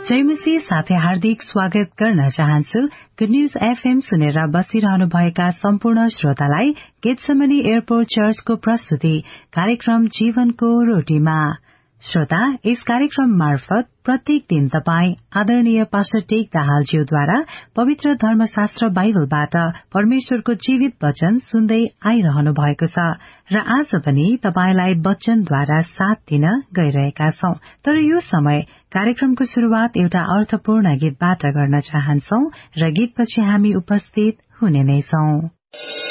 जयमसी साथै हार्दिक स्वागत गर्न चाहन्छु। गुड न्यूज एफएम सुनेर बसिरहनु भएका सम्पूर्ण श्रोतालाई गेटसेमनी एयरपोर्ट चर्चको प्रस्तुति कार्यक्रम जीवनको रोटीमा। श्रोता, यस कार्यक्रम मार्फत प्रत्येक दिन तपाई आदरणीय पास्टर टेक दाहालज्यूद्वारा पवित्र धर्मशास्त्र बाइबलबाट परमेश्वरको जीवित वचन सुन्दै आइरहनु भएको छ र आज पनि तपाईलाई वचनद्वारा साथ दिन गइरहेका छौं। तर यो समय कार्यक्रमको शुरूआत एउटा अर्थपूर्ण गीतबाट गर्न चाहन्छौं र गीतपछि हामी उपस्थित हुने नै छौं।